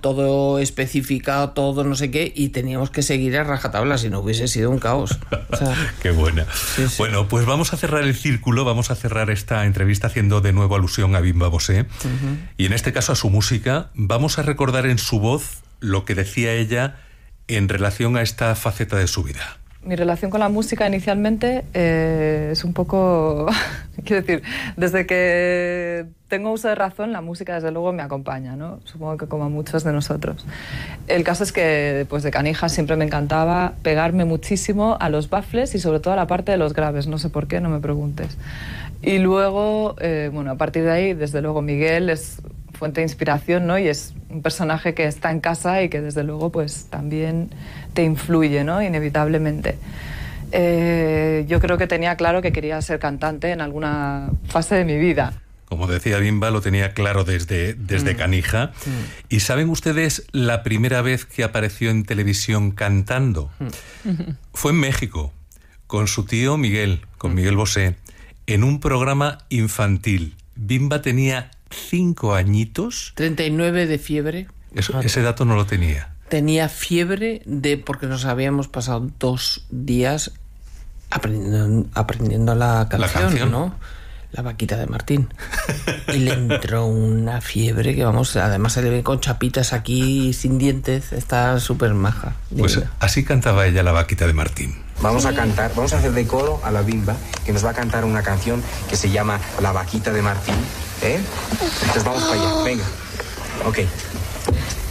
todo especificado, todo no sé qué, y teníamos que seguir a rajatabla, si no hubiese sido un caos. O sea, qué buena. Sí. Bueno, pues vamos a cerrar el círculo, vamos a cerrar esta entrevista haciendo de nuevo alusión a Bimba Bosé, y en este caso a su música. Vamos a recordar en su voz lo que decía ella en relación a esta faceta de su vida. Mi relación con la música inicialmente es un poco... quiero decir, desde que tengo uso de razón, la música desde luego me acompaña, ¿no? Supongo que como a muchos de nosotros. El caso es que pues de canija siempre me encantaba pegarme muchísimo a los baffles y sobre todo a la parte de los graves, no sé por qué, no me preguntes. Y luego, bueno, a partir de ahí, desde luego Miguel es fuente de inspiración, ¿no? Y es un personaje que está en casa y que desde luego pues también te influye, ¿no? Inevitablemente. Yo creo que tenía claro que quería ser cantante en alguna fase de mi vida. Como decía Bimba, lo tenía claro desde canija. ¿Y saben ustedes la primera vez que apareció en televisión cantando? Fue en México, con su tío Miguel, con Miguel Bosé, en un programa infantil. Bimba tenía 5 añitos. 39 de fiebre. Ese dato no lo tenía. Tenía fiebre porque nos habíamos pasado 2 días aprendiendo la canción, ¿no? La vaquita de Martín. Y le entró una fiebre que, vamos, además se le ve con chapitas aquí sin dientes. Está súper maja. Pues así cantaba ella la vaquita de Martín. Vamos a cantar, vamos a hacer de coro a la Bimba, que nos va a cantar una canción que se llama La vaquita de Martín. Entonces vamos para allá, venga. Ok.